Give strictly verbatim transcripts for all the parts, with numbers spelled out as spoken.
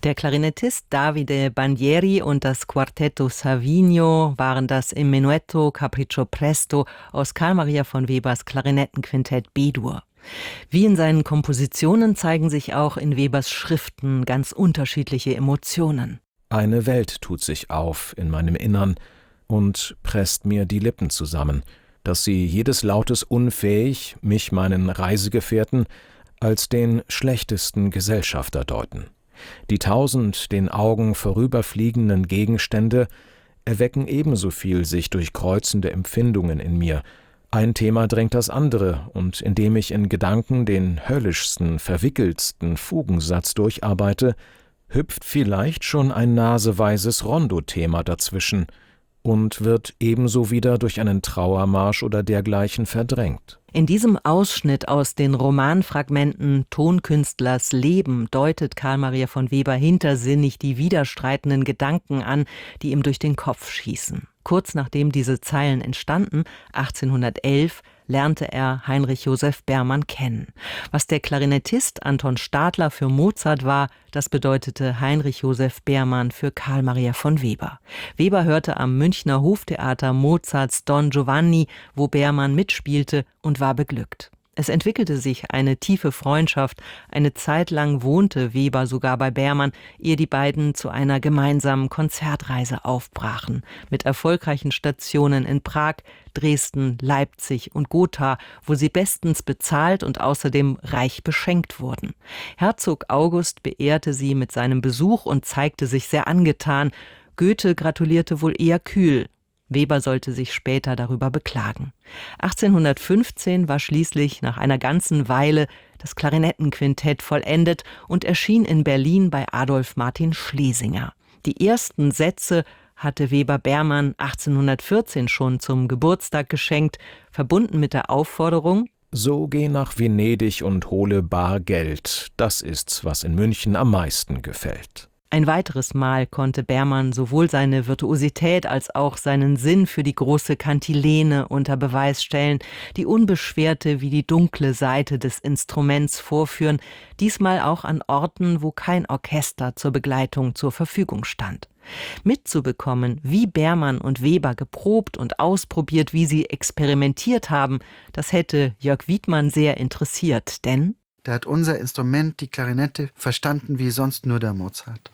Der Klarinettist Davide Bandieri und das Quartetto Savigno waren das im Menuetto Capriccio Presto aus Carl Maria von Webers Klarinettenquintett B-Dur. Wie in seinen Kompositionen zeigen sich auch in Webers Schriften ganz unterschiedliche Emotionen. Eine Welt tut sich auf in meinem Innern und presst mir die Lippen zusammen, dass sie jedes Lautes unfähig, mich meinen Reisegefährten als den schlechtesten Gesellschafter deuten. Die tausend den Augen vorüberfliegenden Gegenstände erwecken ebenso viel sich durchkreuzende Empfindungen in mir. Ein Thema drängt das andere, und indem ich in Gedanken den höllischsten, verwickeltsten Fugensatz durcharbeite, hüpft vielleicht schon ein naseweises Rondo-Thema dazwischen und wird ebenso wieder durch einen Trauermarsch oder dergleichen verdrängt. In diesem Ausschnitt aus den Romanfragmenten Tonkünstlers Leben deutet Carl Maria von Weber hintersinnig die widerstreitenden Gedanken an, die ihm durch den Kopf schießen. Kurz nachdem diese Zeilen entstanden, achtzehnhundertelf, lernte er Heinrich Joseph Bermann kennen. Was der Klarinettist Anton Stadler für Mozart war, das bedeutete Heinrich Joseph Bermann für Carl Maria von Weber. Weber hörte am Münchner Hoftheater Mozarts Don Giovanni, wo Bermann mitspielte, und war beglückt. Es entwickelte sich eine tiefe Freundschaft. Eine Zeit lang wohnte Weber sogar bei Bermann, ehe die beiden zu einer gemeinsamen Konzertreise aufbrachen. Mit erfolgreichen Stationen in Prag, Dresden, Leipzig und Gotha, wo sie bestens bezahlt und außerdem reich beschenkt wurden. Herzog August beehrte sie mit seinem Besuch und zeigte sich sehr angetan. Goethe gratulierte wohl eher kühl. Weber sollte sich später darüber beklagen. achtzehnhundertfünfzehn war schließlich nach einer ganzen Weile das Klarinettenquintett vollendet und erschien in Berlin bei Adolf Martin Schlesinger. Die ersten Sätze hatte Weber Bermann achtzehnhundertvierzehn schon zum Geburtstag geschenkt, verbunden mit der Aufforderung: »So geh nach Venedig und hole bar Geld, das ist's, was in München am meisten gefällt.« Ein weiteres Mal konnte Bermann sowohl seine Virtuosität als auch seinen Sinn für die große Kantilene unter Beweis stellen, die unbeschwerte wie die dunkle Seite des Instruments vorführen, diesmal auch an Orten, wo kein Orchester zur Begleitung zur Verfügung stand. Mitzubekommen, wie Bermann und Weber geprobt und ausprobiert, wie sie experimentiert haben, das hätte Jörg Wiedmann sehr interessiert, denn der hat unser Instrument, die Klarinette, verstanden wie sonst nur der Mozart.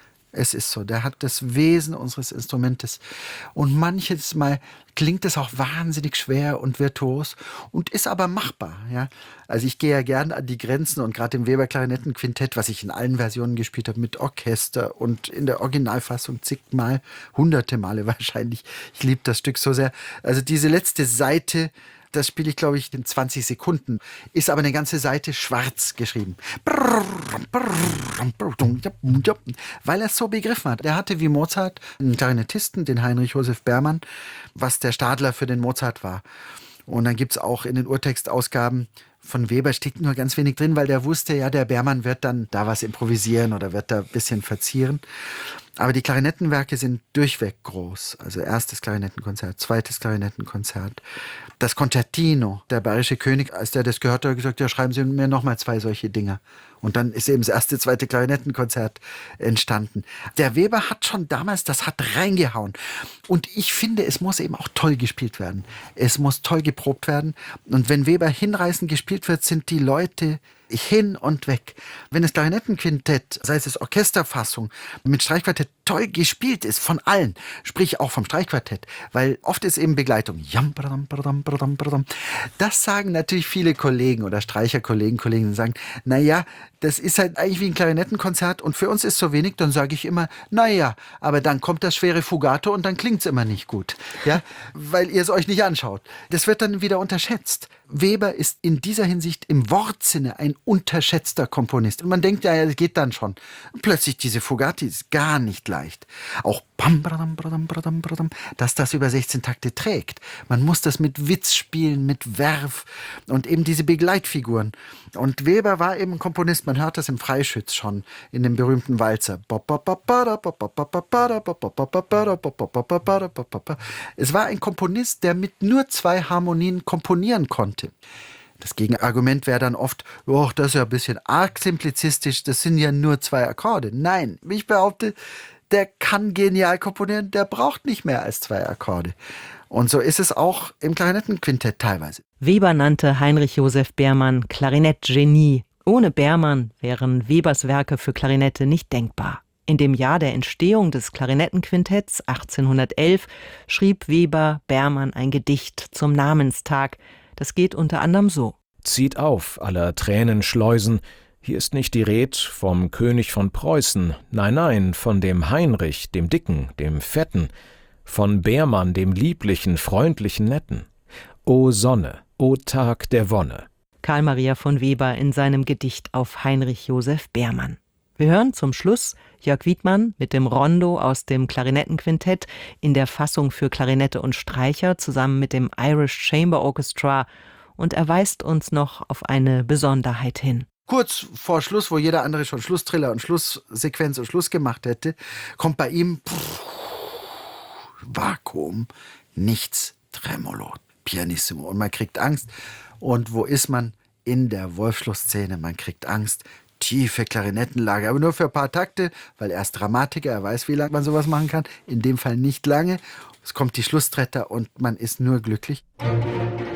Es ist so, der hat das Wesen unseres Instrumentes. Und manches Mal klingt es auch wahnsinnig schwer und virtuos und ist aber machbar. Ja? Also ich gehe ja gern an die Grenzen, und gerade im Weber-Klarinettenquintett, was ich in allen Versionen gespielt habe, mit Orchester und in der Originalfassung zigmal, hunderte Male wahrscheinlich. Ich liebe das Stück so sehr. Also diese letzte Seite, das spiele ich, glaube ich, in zwanzig Sekunden. Ist aber eine ganze Seite schwarz geschrieben. Weil er es so begriffen hat. Er hatte wie Mozart einen Klarinettisten, den Heinrich Joseph Bermann, was der Stadler für den Mozart war. Und dann gibt es auch in den Urtextausgaben von Weber, steht nur ganz wenig drin, weil der wusste, ja, der Bermann wird dann da was improvisieren oder wird da ein bisschen verzieren. Aber die Klarinettenwerke sind durchweg groß. Also erstes Klarinettenkonzert, zweites Klarinettenkonzert. Das Concertino, der bayerische König, als der das gehört hat, hat gesagt, ja, schreiben Sie mir nochmal zwei solche Dinger. Und dann ist eben das erste, zweite Klarinettenkonzert entstanden. Der Weber hat schon damals, das hat reingehauen. Und ich finde, es muss eben auch toll gespielt werden. Es muss toll geprobt werden. Und wenn Weber hinreißend gespielt wird, sind die Leute hin und weg. Wenn das Klarinettenquintett, sei es das Orchesterfassung, mit Streichquartett toll gespielt ist, von allen, sprich auch vom Streichquartett, weil oft ist eben Begleitung. Das sagen natürlich viele Kollegen oder Streicherkollegen, Kollegen sagen, naja, das ist halt eigentlich wie ein Klarinettenkonzert und für uns ist so wenig, dann sage ich immer, naja, aber dann kommt das schwere Fugato und dann klingt es immer nicht gut, ja, weil ihr es euch nicht anschaut. Das wird dann wieder unterschätzt. Weber ist in dieser Hinsicht im Wortsinne ein unterschätzter Komponist. Und man denkt, ja, das geht dann schon. Und plötzlich diese Fugati ist gar nicht leicht. Auch dass das über sechzehn Takte trägt. Man muss das mit Witz spielen, mit Werf und eben diese Begleitfiguren. Und Weber war eben ein Komponist, man hört das im Freischütz schon, in dem berühmten Walzer. Es war ein Komponist, der mit nur zwei Harmonien komponieren konnte. Das Gegenargument wäre dann oft, oh, das ist ja ein bisschen arg simplizistisch, das sind ja nur zwei Akkorde. Nein, wie ich behaupte, der kann genial komponieren, der braucht nicht mehr als zwei Akkorde. Und so ist es auch im Klarinettenquintett teilweise. Weber nannte Heinrich Joseph Beermann Klarinettgenie. Ohne Beermann wären Webers Werke für Klarinette nicht denkbar. In dem Jahr der Entstehung des Klarinettenquintetts achtzehnhundertelf schrieb Weber Beermann ein Gedicht zum Namenstag. Das geht unter anderem so: Zieht auf, aller Tränen Schleusen, hier ist nicht die Red vom König von Preußen, nein, nein, von dem Heinrich, dem Dicken, dem Fetten, von Beermann, dem lieblichen, freundlichen, netten. O Sonne, o Tag der Wonne. Karl Maria von Weber in seinem Gedicht auf Heinrich Joseph Beermann. Wir hören zum Schluss Jörg Wiedmann mit dem Rondo aus dem Klarinettenquintett in der Fassung für Klarinette und Streicher zusammen mit dem Irish Chamber Orchestra, und er weist uns noch auf eine Besonderheit hin. Kurz vor Schluss, wo jeder andere schon Schlusstriller und Schlusssequenz und Schluss gemacht hätte, kommt bei ihm pff, Vakuum, nichts, Tremolo, Pianissimo, und man kriegt Angst. Und wo ist man? In der Wolfschluss-Szene. Man kriegt Angst. Tiefe Klarinettenlage, aber nur für ein paar Takte, weil er ist Dramatiker, er weiß, wie lange man sowas machen kann. In dem Fall nicht lange. Es kommt die Schlusstretter und man ist nur glücklich.